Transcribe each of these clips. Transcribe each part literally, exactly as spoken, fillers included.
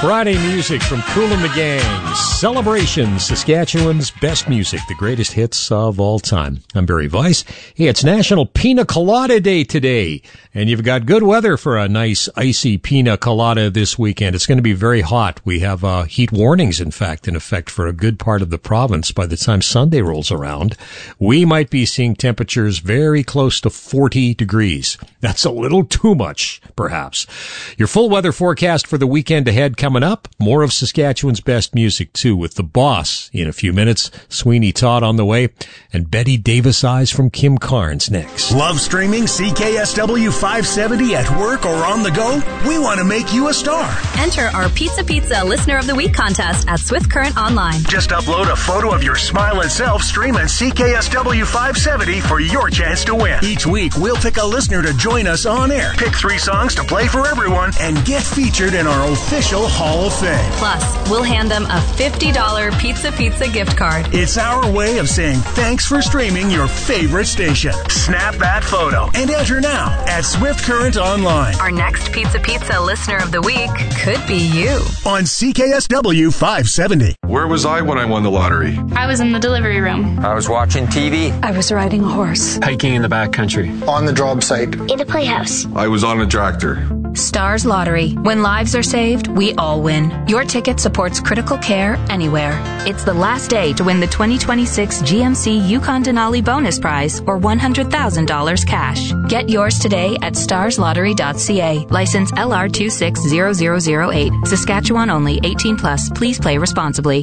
Friday music from Kool and the Gang. Celebration, Saskatchewan's best music, the greatest hits of all time. I'm Barry Weiss. Hey, it's National Pina Colada Day today, and you've got good weather for a nice icy pina colada this weekend. It's going to be very hot. We have uh, heat warnings, in fact, in effect for a good part of the province by the time Sunday rolls around. We might be seeing temperatures very close to forty degrees. That's a little too much, perhaps. Your full weather forecast for the weekend ahead coming up. More of Saskatchewan's best music, too, with The Boss in a few minutes. Sweeney Todd on the way. And Betty Davis Eyes from Kim Carnes next. Love streaming C K S W five seventy at work or on the go? We want to make you a star. Enter our Pizza Pizza Listener of the Week contest at Swift Current Online. Just upload a photo of your smiling self streaming C K S W five seventy for your chance to win. Each week, we'll pick a listener to join us on air. Pick three songs to play for everyone and get featured in our official Hall of Fame. Plus, we'll hand them a fifty dollars Pizza Pizza gift card. It's our way of saying thanks for streaming your favorite station. Snap that photo and enter now at Swift Current Online. Our next Pizza Pizza Listener of the Week could be you. On C K S W five seventy. Where was I when I won the lottery? I was in the delivery room. I was watching T V. I was riding a horse. Hiking in the backcountry. On the job site. In a playhouse. I was on a tractor. Stars Lottery. When lives are saved, we all win. Your ticket supports critical care anywhere. It's the last day to win the twenty twenty-six G M C Yukon Denali Bonus Prize or one hundred thousand dollars cash. Get yours today at stars lottery dot c a. License L R two six zero zero zero eight. Saskatchewan only. eighteen plus. Please play responsibly.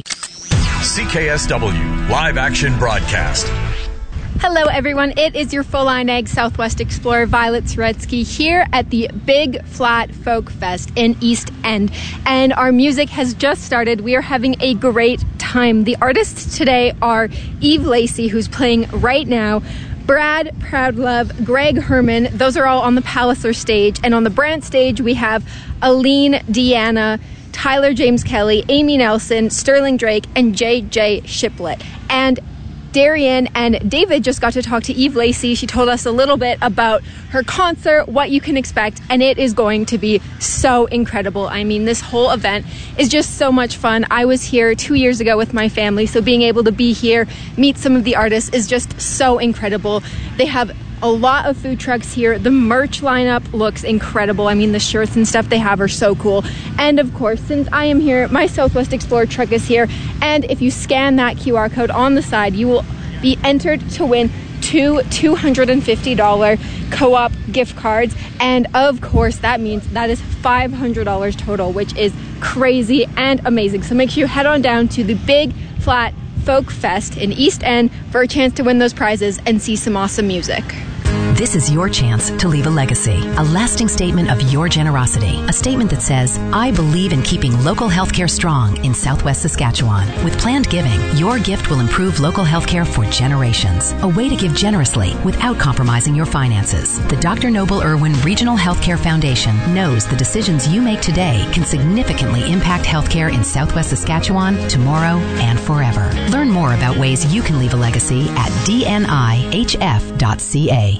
C K S W Live Action Broadcast. Hello, everyone. It is your Full-Line Ag Southwest Explorer, Violet Suretsky, here at the Big Flat Folk Fest in East End. And our music has just started. We are having a great time. The artists today are Eve Lacey, who's playing right now, Brad Proudlove, Greg Herman. Those are all on the Palliser stage. And on the Brant stage, we have Aline Deanna, Tyler James Kelly, Amy Nelson, Sterling Drake, and J J Shiplet. And Darian and David just got to talk to Eve Lacey. She told us a little bit about her concert, what you can expect, and it is going to be so incredible. I mean, this whole event is just so much fun. I was here two years ago with my family, so being able to be here, meet some of the artists is just so incredible. They have a lot of food trucks here. The merch lineup looks incredible. I mean, the shirts and stuff they have are so cool. And of course, since I am here, my Southwest Explorer truck is here. And if you scan that Q R code on the side, you will be entered to win two two hundred fifty dollars co-op gift cards. And of course, that means that is five hundred dollars total, which is crazy and amazing. So make sure you head on down to the Big Flat Folk Fest in East End for a chance to win those prizes and see some awesome music. This is your chance to leave a legacy, a lasting statement of your generosity, a statement that says, I believe in keeping local healthcare strong in Southwest Saskatchewan. With planned giving, your gift will improve local healthcare for generations, a way to give generously without compromising your finances. The Doctor Noble Irwin Regional Healthcare Foundation knows the decisions you make today can significantly impact healthcare in Southwest Saskatchewan, tomorrow, and forever. Learn more about ways you can leave a legacy at d n i h f dot c a.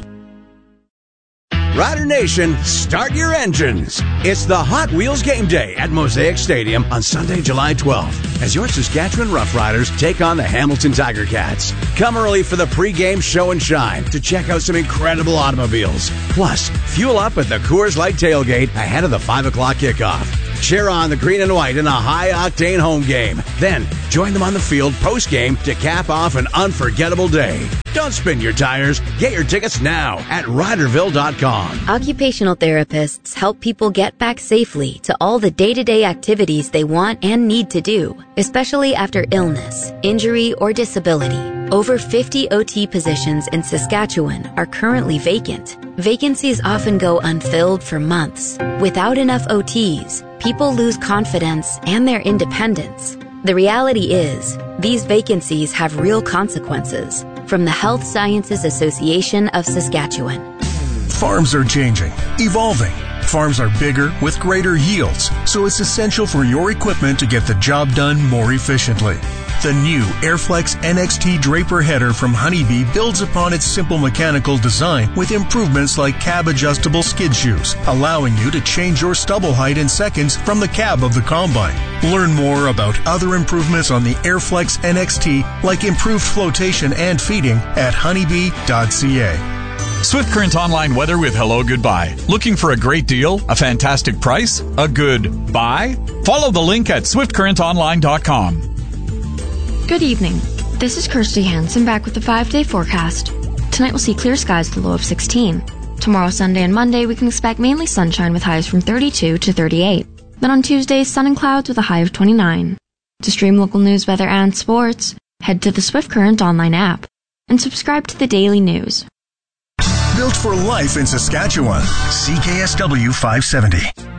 Rider Nation, start your engines. It's the Hot Wheels Game Day at Mosaic Stadium on Sunday, July twelfth, as your Saskatchewan Rough Riders take on the Hamilton Tiger Cats. Come early for the pregame show and shine to check out some incredible automobiles. Plus, fuel up at the Coors Light tailgate ahead of the five o'clock kickoff. Cheer on the green and white in a high-octane home game. Then, join them on the field post-game to cap off an unforgettable day. Don't spin your tires. Get your tickets now at riderville dot com. Occupational therapists help people get back safely to all the day-to-day activities they want and need to do, especially after illness, injury, or disability. Over fifty O T positions in Saskatchewan are currently vacant. Vacancies often go unfilled for months. Without enough O Ts, people lose confidence and their independence. The reality is, these vacancies have real consequences. From the Health Sciences Association of Saskatchewan. Farms are changing, evolving. Farms are bigger with greater yields, so it's essential for your equipment to get the job done more efficiently. The new Airflex N X T Draper header from Honeybee builds upon its simple mechanical design with improvements like cab-adjustable skid shoes, allowing you to change your stubble height in seconds from the cab of the Combine. Learn more about other improvements on the Airflex N X T, like improved flotation and feeding, at honeybee dot c a. Swift Current Online weather with Hello Goodbye. Looking for a great deal, a fantastic price, a good buy? Follow the link at swift current online dot com. Good evening. This is Kirsty Hansen back with the five-day forecast. Tonight we'll see clear skies with a low of sixteen. Tomorrow, Sunday, and Monday we can expect mainly sunshine with highs from thirty-two to thirty-eight. Then on Tuesday, sun and clouds with a high of twenty-nine. To stream local news, weather, and sports, head to the Swift Current Online app and subscribe to the daily news. Built for life in Saskatchewan. C K S W five seventy.